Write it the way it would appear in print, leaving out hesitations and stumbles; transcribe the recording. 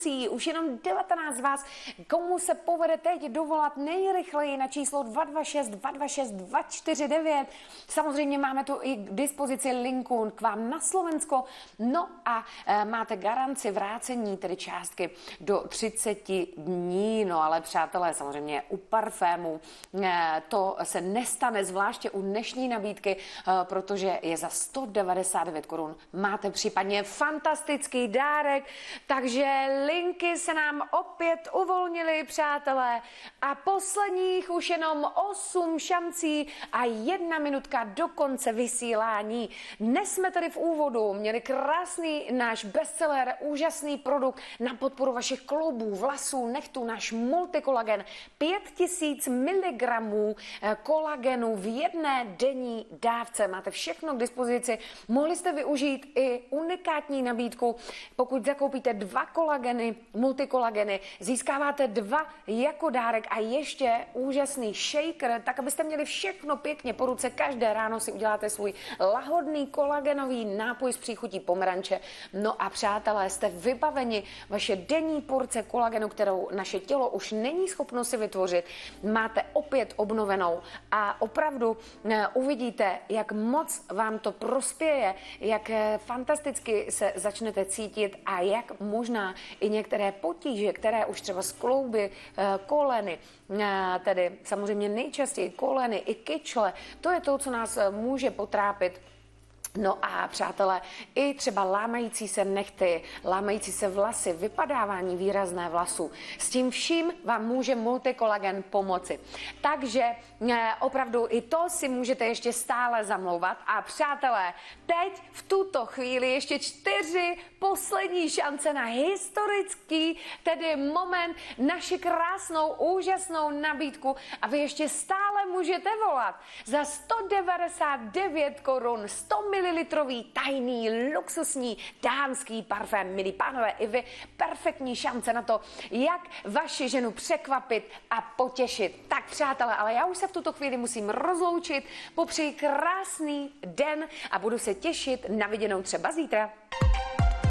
Už jenom 19 z vás, komu se povede teď dovolat nejrychleji na číslo 226 226 249. Samozřejmě máme tu i k dispozici linku k vám na Slovensko. No a máte garanci vrácení tedy částky do 30 dní. No ale přátelé, samozřejmě u parfému to se nestane, zvláště u dnešní nabídky, protože je za 199 korun. Máte případně fantastický dárek, takže linky se nám opět uvolnily, přátelé, a posledních už jenom 8 šancí a 1 minutka do konce vysílání. Dnes jsme tady v úvodu měli krásný náš bestseller, úžasný produkt na podporu vašich kloubů, vlasů, nechtů, náš multikolagen, 5000 mg kolagenu v jedné denní dávce. Máte všechno k dispozici. Mohli jste využít i unikátní nabídku. Pokud zakoupíte 2 kolageny, multikolageny, získáváte 2 jako dárek a ještě úžasný shaker, tak abyste měli všechno pěkně po ruce. Každé ráno si uděláte svůj lahodný kolagenový nápoj s příchutí pomeranče. No a přátelé, jste vybaveni. Vaše denní porce kolagenu, kterou naše tělo už není schopno si vytvořit, máte opět obnovenou a opravdu uvidíte, jak moc vám to prospěje, jak fantasticky se začnete cítit a jak možná i některé potíže, které už třeba z klouby, koleny, tedy samozřejmě nejčastěji koleny i kyčle, to je to, co nás může potrápit. No a přátelé, i třeba lámající se nehty, lámající se vlasy, vypadávání výrazné vlasů. S tím vším vám může multikolagen pomoci. Takže opravdu i to si můžete ještě stále zamlouvat. A přátelé, teď v tuto chvíli ještě 4 poslední šance na historický, tedy moment, naši krásnou, úžasnou nabídku. A vy ještě stále můžete volat za 199 korun 100 ml tajný, luxusní dámský parfém. Milí pánové, i vy perfektní šance na to, jak vaši ženu překvapit a potěšit. Tak přátelé, ale já už se v tuto chvíli musím rozloučit, popřeji krásný den a budu se těšit na viděnou třeba zítra.